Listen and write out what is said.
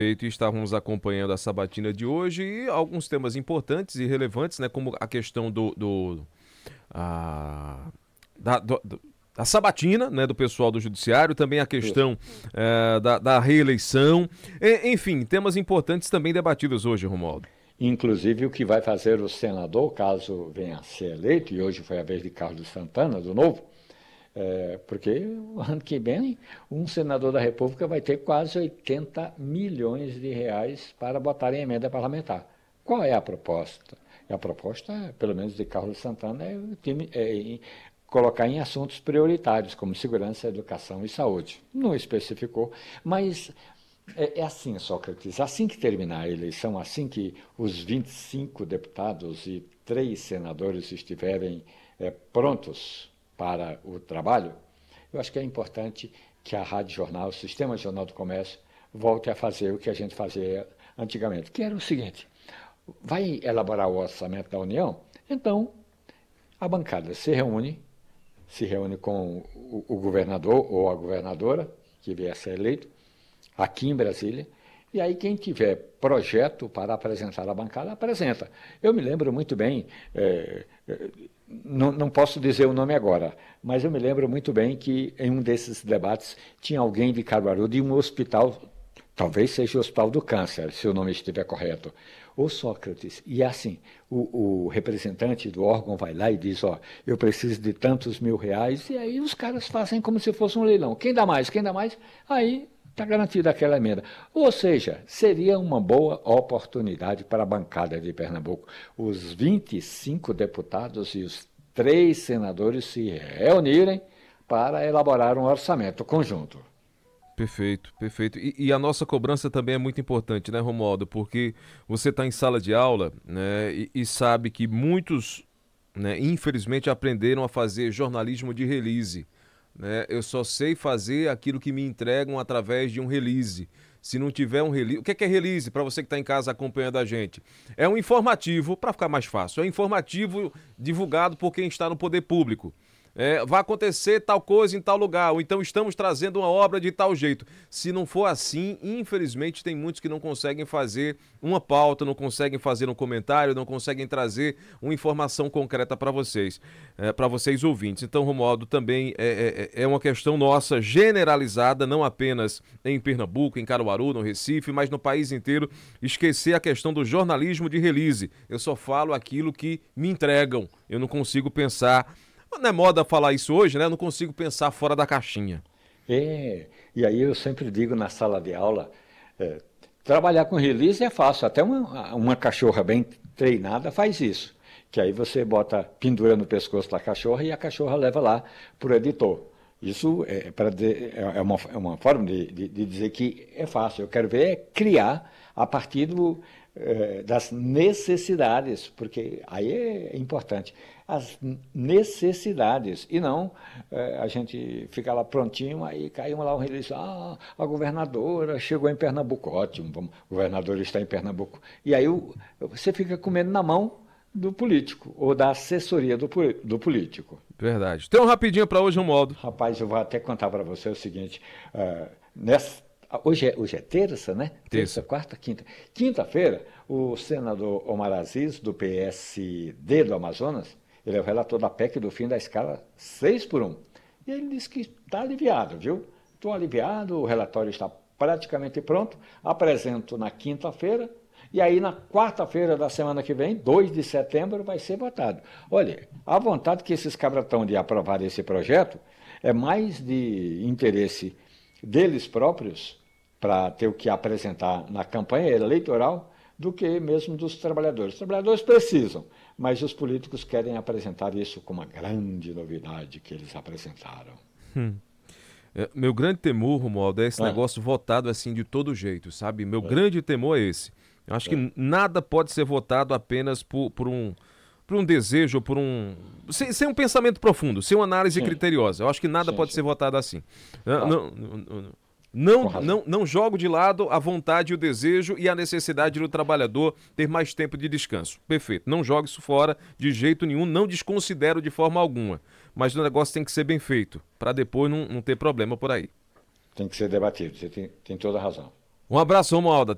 E estávamos acompanhando a sabatina de hoje e alguns temas importantes e relevantes, né, como a questão a, da sabatina, né, do pessoal do judiciário, também a Isso. questão da reeleição, enfim, temas importantes também debatidos hoje, Romualdo. Inclusive, o que vai fazer o senador, caso venha a ser eleito, e hoje foi a vez de Carlos Santana, do Novo, porque o ano que vem um senador da República vai ter quase 80 milhões de reais para botar em emenda parlamentar. Qual é a proposta? A proposta, pelo menos de Carlos Santana, colocar em assuntos prioritários, como segurança, educação e saúde. Não especificou, mas é assim, Sócrates, assim que terminar a eleição, assim que os 25 deputados e 3 senadores estiverem prontos para o trabalho, eu acho que é importante que a Rádio Jornal, o Sistema Jornal do Comércio, volte a fazer o que a gente fazia antigamente, que era o seguinte: vai elaborar o orçamento da União, então a bancada se reúne com o governador ou a governadora, que vier a ser eleito, aqui em Brasília, e aí quem tiver projeto para apresentar à bancada, apresenta. Eu me lembro muito bem, não posso dizer o nome agora, mas eu me lembro muito bem que em um desses debates tinha alguém de Caruaru, de um hospital, talvez seja o Hospital do Câncer, se o nome estiver correto, o Sócrates. E assim, o representante do órgão vai lá e diz, ó, eu preciso de tantos mil reais, e aí os caras fazem como se fosse um leilão. Quem dá mais? Quem dá mais? Aí está garantida aquela emenda. Ou seja, seria uma boa oportunidade para a bancada de Pernambuco. Os 25 deputados e os 3 senadores se reunirem para elaborar um orçamento conjunto. Perfeito, perfeito. E a nossa cobrança também é muito importante, né, Romualdo? Porque você está em sala de aula, né, e sabe que muitos, né, infelizmente aprenderam a fazer jornalismo de release, né? Eu só sei fazer aquilo que me entregam através de um release. Se não tiver um release, o que é release para você que está em casa acompanhando a gente? É um informativo, para ficar mais fácil, é um informativo divulgado por quem está no poder público. Vai acontecer tal coisa em tal lugar, ou então estamos trazendo uma obra de tal jeito. Se não for assim, infelizmente tem muitos que não conseguem fazer uma pauta, não conseguem fazer um comentário, não conseguem trazer uma informação concreta para vocês ouvintes. Então, Romualdo, também é uma questão nossa generalizada, não apenas em Pernambuco, em Caruaru, no Recife, mas no país inteiro, esquecer a questão do jornalismo de release. Eu só falo aquilo que me entregam, eu não consigo pensar. Não é moda falar isso hoje, né? Eu não consigo pensar fora da caixinha. E aí eu sempre digo na sala de aula, é, trabalhar com release é fácil, até uma cachorra bem treinada faz isso. Que aí você bota, pendura no pescoço da cachorra e a cachorra leva lá para o editor. Isso é uma forma de dizer que é fácil. Eu quero ver criar a partir das necessidades, porque aí é importante. As necessidades, e não a gente fica lá prontinho, aí caiu lá um release, a governadora chegou em Pernambuco, ótimo, o governador está em Pernambuco. E aí você fica comendo na mão do político, ou da assessoria do político. Verdade. Tem um rapidinho para hoje, Romualdo. Rapaz, eu vou até contar para você o seguinte: hoje é terça, né? Terça, Terça. quarta, quinta. Quinta-feira, o senador Omar Aziz, do PSD do Amazonas, ele é o relator da PEC do fim da escala 6x1. E ele disse que está aliviado, viu? Estou aliviado, o relatório está praticamente pronto, apresento na quinta-feira, e aí na quarta-feira da semana que vem, 2 de setembro, vai ser votado. Olha, a vontade que esses cabras estão de aprovar esse projeto é mais de interesse deles próprios, para ter o que apresentar na campanha eleitoral, do que mesmo dos trabalhadores. Os trabalhadores precisam, mas os políticos querem apresentar isso como uma grande novidade que eles apresentaram. Meu grande temor, Romualdo, é esse Ah, negócio votado assim de todo jeito, sabe? Meu é, grande temor é esse. Eu acho é, que nada pode ser votado apenas por um desejo, sem um pensamento profundo, sem uma análise sim, criteriosa. Eu acho que nada sim, pode ser sim. votado assim. Ah, com razão. Não jogo de lado a vontade, o desejo e a necessidade do trabalhador ter mais tempo de descanso. Perfeito. Não jogo isso fora de jeito nenhum, não desconsidero de forma alguma. Mas o negócio tem que ser bem feito, para depois não ter problema por aí. Tem que ser debatido. Você tem toda a razão. Um abraço, Romualdo.